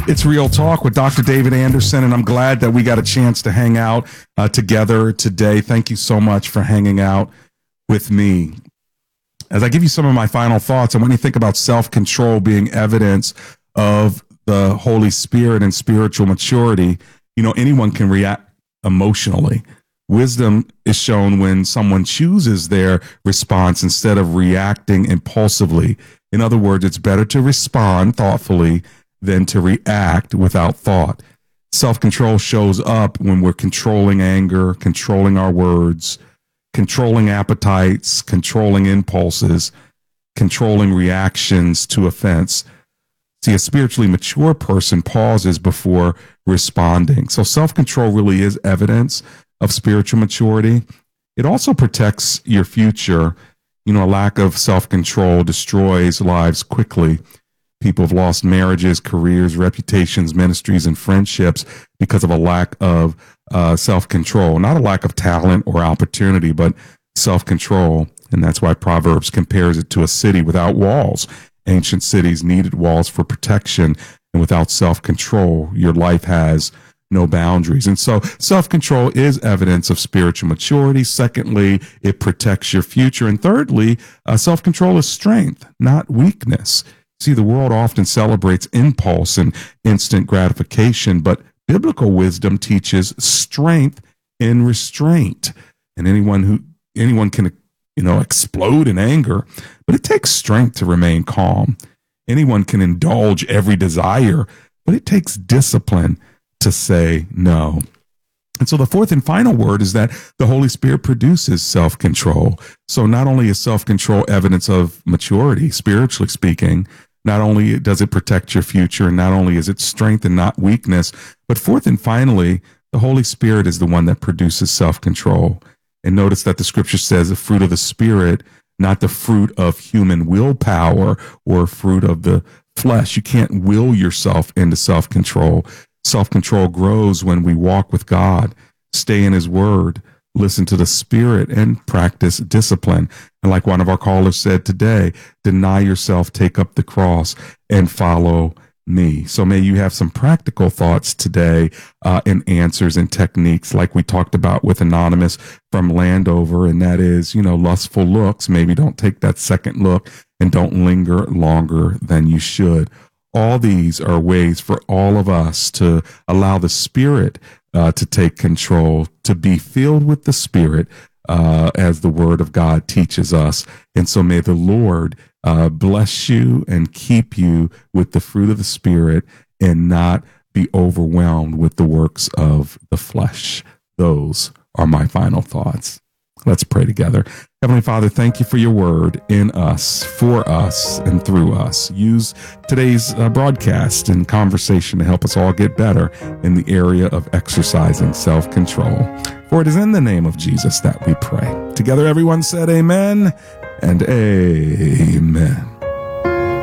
It's Real Talk with Dr. David Anderson, and I'm glad that we got a chance to hang out together today. Thank you so much for hanging out with me. As I give you some of my final thoughts, I want you to think about self-control being evidence of the Holy Spirit and spiritual maturity. You know, anyone can react emotionally. Wisdom is shown when someone chooses their response instead of reacting impulsively. In other words, it's better to respond thoughtfully than to react without thought. Self-control shows up when we're controlling anger, controlling our words, controlling appetites, controlling impulses, controlling reactions to offense. See, a spiritually mature person pauses before responding. So self-control really is evidence of spiritual maturity. It also protects your future. You know, a lack of self-control destroys lives quickly. People have lost marriages, careers, reputations, ministries, and friendships because of a lack of self-control. Not a lack of talent or opportunity, but self-control. And that's why Proverbs compares it to a city without walls. Ancient cities needed walls for protection, and without self-control, your life has no boundaries. And so self-control is evidence of spiritual maturity. Secondly, it protects your future. And thirdly, self-control is strength, not weakness. See, the world often celebrates impulse and instant gratification, but biblical wisdom teaches strength in restraint. And anyone can, explode in anger, but it takes strength to remain calm. Anyone can indulge every desire, but it takes discipline to say no. And so the fourth and final word is that the Holy Spirit produces self-control. So not only is self-control evidence of maturity, spiritually speaking, not only does it protect your future, and not only is it strength and not weakness, but fourth and finally, the Holy Spirit is the one that produces self-control. And notice that the scripture says the fruit of the Spirit, not the fruit of human willpower or fruit of the flesh. You can't will yourself into self-control. Self-control grows when we walk with God, stay in His Word, listen to the Spirit, and practice discipline. And like one of our callers said today, deny yourself, take up the cross, and follow me. So may you have some practical thoughts today and answers and techniques like we talked about with Anonymous from Landover, and that is, lustful looks. Maybe don't take that second look and don't linger longer than you should. All these are ways for all of us to allow the Spirit to take control, to be filled with the Spirit as the Word of God teaches us. And so may the Lord bless you and keep you with the fruit of the Spirit and not be overwhelmed with the works of the flesh. Those are my final thoughts. Let's pray together. Heavenly Father, thank you for your word in us, for us, and through us. Use today's broadcast and conversation to help us all get better in the area of exercising self-control. For it is in the name of Jesus that we pray. Together, everyone said amen and amen.